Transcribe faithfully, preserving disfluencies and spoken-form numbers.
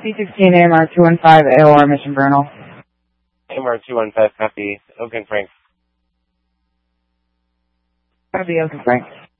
C sixteen A M R two one five A O R Mission Vernal. A M R two one five, copy. Oakland Frank. Copy, Oakland Frank.